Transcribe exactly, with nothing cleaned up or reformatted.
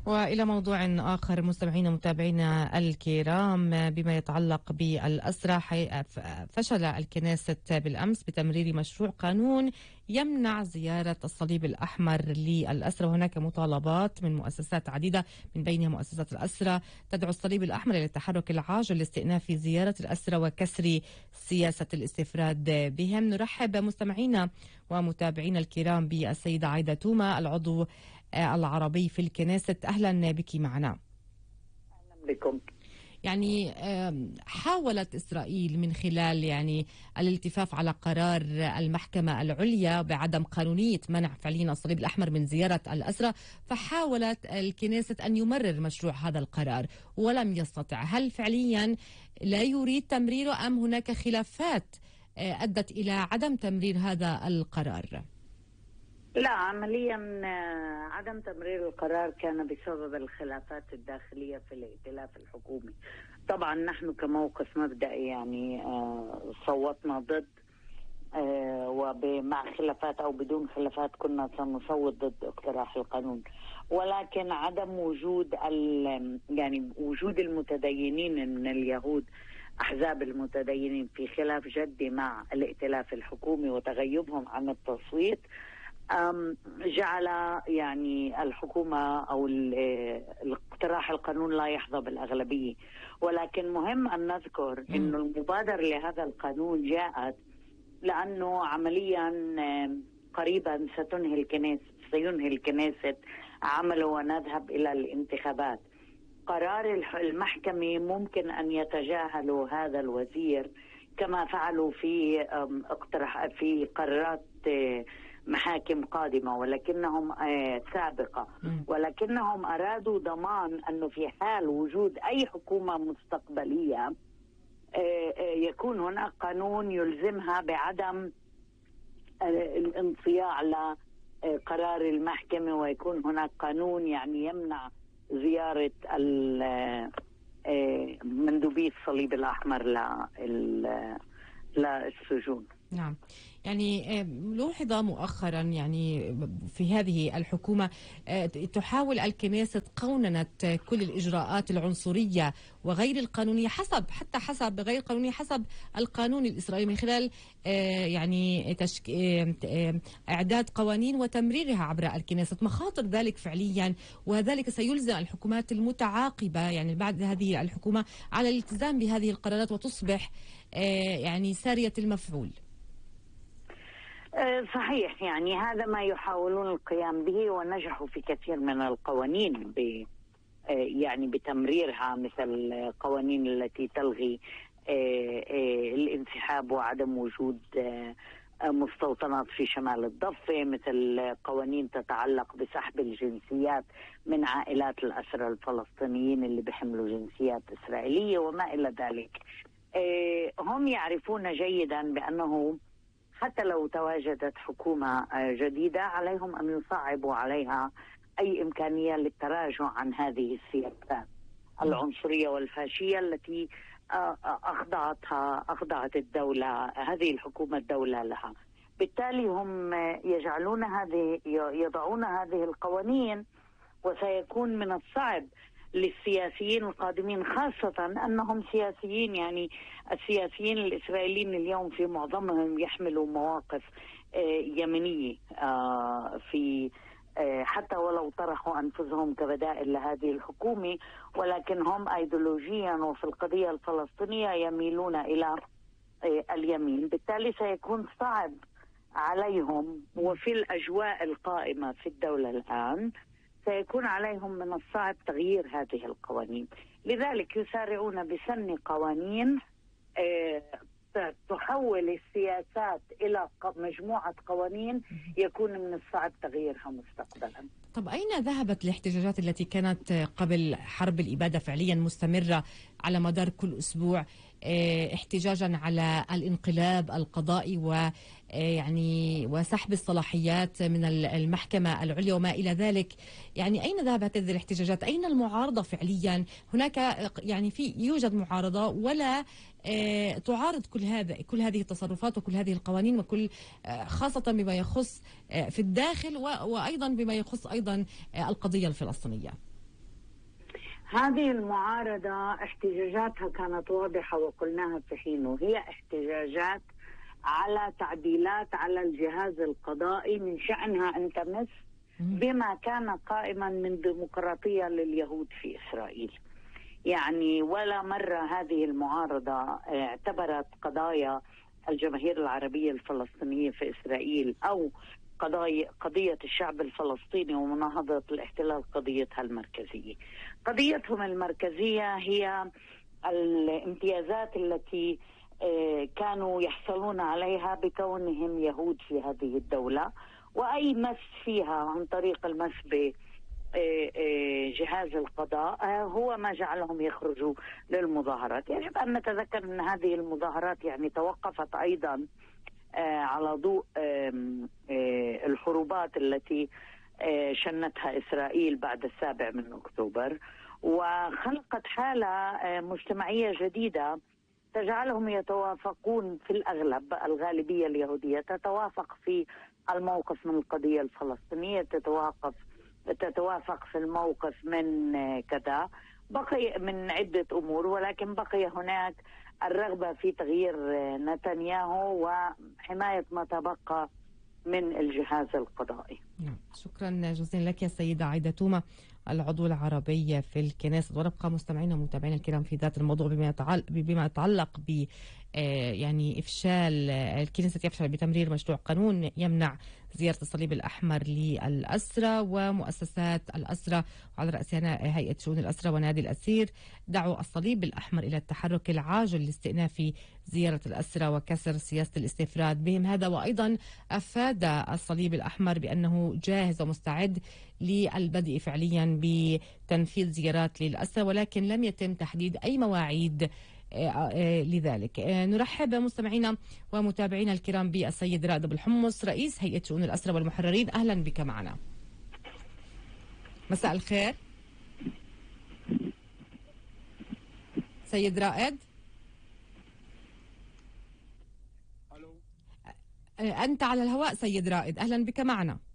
وإلى موضوع آخر مستمعينا متابعينا الكرام، بما يتعلق بالأسرى، فشل الكنيسة بالأمس بتمرير مشروع قانون يمنع زيارة الصليب الأحمر للأسرى، وهناك مطالبات من مؤسسات عديدة من بينها مؤسسات الأسرى تدعو الصليب الأحمر إلى التحرك العاجل لاستئناف زيارة الأسرى وكسر سياسة الاستفراد بهم. نرحب مستمعينا ومتابعينا الكرام بالسيدة عايدة توما، العضو العربي في الكنيسة. أهلا بك معنا. أهلا بكم. يعني حاولت إسرائيل من خلال يعني الالتفاف على قرار المحكمة العليا بعدم قانونية منع فعليا الصليب الأحمر من زيارة الأسرى، فحاولت الكنيسة أن يمرر مشروع هذا القرار ولم يستطع. هل فعليا لا يريد تمريره أم هناك خلافات أدت إلى عدم تمرير هذا القرار؟ لا، عمليا عدم تمرير القرار كان بسبب الخلافات الداخلية في الائتلاف الحكومي. طبعا نحن كموقف مبدئي يعني صوتنا ضد، ومع خلافات أو بدون خلافات كنا سنصوت ضد اقتراح القانون، ولكن عدم وجود يعني وجود المتدينين من اليهود، أحزاب المتدينين في خلاف جدي مع الائتلاف الحكومي وتغيبهم عن التصويت جعل يعني الحكومة أو الاقتراح القانون لا يحظى بالأغلبية. ولكن مهم أن نذكر أن المبادرة لهذا القانون جاءت لأنه عمليا قريبا ستنهي الكنيسة سينهي الكنيسة عمله ونذهب إلى الانتخابات. قرار المحكمة ممكن أن يتجاهلوا هذا الوزير كما فعلوا في اقتراح في قرارات محاكم قادمة، ولكنهم آه سابقة، ولكنهم أرادوا ضمان أنه في حال وجود أي حكومة مستقبلية آه آه يكون هناك قانون يلزمها بعدم آه الانصياع لقرار المحكمة، ويكون هناك قانون يعني يمنع زيارة مندوبي الصليب الأحمر للسجون. نعم، يعني لوحظ مؤخرا يعني في هذه الحكومة تحاول الكنيسة قوننة كل الإجراءات العنصرية وغير القانونية حسب حتى حسب غير قانونية حسب القانون الإسرائيلي من خلال يعني تشك... إعداد قوانين وتمريرها عبر الكنيسة. مخاطر ذلك فعليا، وذلك سيلزم الحكومات المتعاقبة يعني بعد هذه الحكومة على الالتزام بهذه القرارات وتصبح يعني سارية المفعول. صحيح، يعني هذا ما يحاولون القيام به، ونجحوا في كثير من القوانين ب يعني بتمريرها، مثل القوانين التي تلغي الانسحاب وعدم وجود مستوطنات في شمال الضفة، مثل قوانين تتعلق بسحب الجنسيات من عائلات الأسرى الفلسطينيين اللي بيحملوا جنسيات إسرائيلية وما إلى ذلك. هم يعرفون جيدا بأنه حتى لو تواجدت حكومة جديدة عليهم أن يصعبوا عليها أي إمكانية للتراجع عن هذه السياسات العنصرية والفاشية التي أخضعتها أخضعت الدولة هذه الحكومة الدولة لها. بالتالي هم يجعلون هذه يضعون هذه القوانين، وسيكون من الصعب للسياسيين القادمين، خاصة أنهم سياسيين يعني السياسيين الإسرائيليين اليوم في معظمهم يحملوا مواقف يمنية في حتى ولو طرحوا أنفسهم كبدائل لهذه الحكومة، ولكن هم أيديولوجيا وفي القضية الفلسطينية يميلون إلى اليمين. بالتالي سيكون صعب عليهم، وفي الأجواء القائمة في الدولة الآن سيكون عليهم من الصعب تغيير هذه القوانين. لذلك يسارعون بسن قوانين تحول السياسات إلى مجموعة قوانين يكون من الصعب تغييرها مستقبلا. طب أين ذهبت الاحتجاجات التي كانت قبل حرب الإبادة فعليا مستمرة على مدار كل أسبوع، احتجاجا على الانقلاب القضائي ويعني وسحب الصلاحيات من المحكمة العليا وما إلى ذلك؟ يعني أين ذهبت هذه الاحتجاجات؟ أين المعارضة فعليا؟ هناك يعني في يوجد معارضة ولا تعارض كل هذا كل هذه التصرفات وكل هذه القوانين، وكل خاصة بما يخص في الداخل وأيضا بما يخص أيضا القضية الفلسطينية؟ هذه المعارضة احتجاجاتها كانت واضحة وقلناها في حينه، هي احتجاجات على تعديلات على الجهاز القضائي من شأنها أن تمس بما كان قائما من ديمقراطية لليهود في إسرائيل. يعني ولا مرة هذه المعارضة اعتبرت قضايا الجماهير العربية الفلسطينية في إسرائيل أو قضايا قضية الشعب الفلسطيني ومناهضة الاحتلال قضيتها المركزية. قضيتهم المركزية هي الامتيازات التي كانوا يحصلون عليها بكونهم يهود في هذه الدولة، وأي مس فيها عن طريق المس بجهاز القضاء هو ما جعلهم يخرجوا للمظاهرات. يجب أن نتذكر أن هذه المظاهرات يعني توقفت أيضا على ضوء الحروبات التي شنتها إسرائيل بعد السابع من أكتوبر، وخلقت حالة مجتمعية جديدة تجعلهم يتوافقون في الأغلب. الغالبية اليهودية تتوافق في الموقف من القضية الفلسطينية، تتوافق تتوافق في الموقف من كذا، بقي من عدة أمور، ولكن بقي هناك الرغبة في تغيير نتنياهو وحماية ما تبقى من الجهاز القضائي. شكرا جزيلا لك يا سيدة عايدة توما، العضو العربي في الكنيسة. ونبقى مستمعينا ومتابعينا الكرام في ذات الموضوع بما يتعلق بما يتعلق ب يعني إفشال الكنيسة يفشل بتمرير مشروع قانون يمنع زيارة الصليب الأحمر للأسرى ومؤسسات الأسرى، وعلى رأسها هيئة شؤون الأسرى ونادي الأسير، دعوا الصليب الأحمر إلى التحرك العاجل لاستئناف زيارة الأسرى وكسر سياسة الاستفراد بهم. هذا وأيضا أفاد الصليب الأحمر بأنه جاهز ومستعد للبدء فعليا بتنفيذ زيارات للأسرى، ولكن لم يتم تحديد أي مواعيد لذلك. نرحب مستمعينا ومتابعينا الكرام بالسيد رائد أبو الحمص، رئيس هيئة شؤون الأسرى والمحررين. أهلا بك معنا. مساء الخير سيد رائد. أنت على الهواء سيد رائد، أهلا بك معنا.